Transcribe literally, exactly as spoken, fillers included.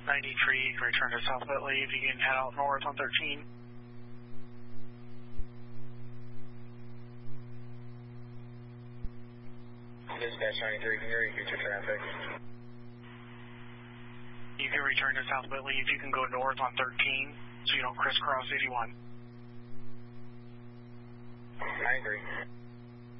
ninety-three, you can return to South Whitley if you can head out north on thirteen. Dispatch ninety-three, can you read future traffic? You can return to South Whitley if you can go north on thirteen, so you don't crisscross eighty-one. I agree.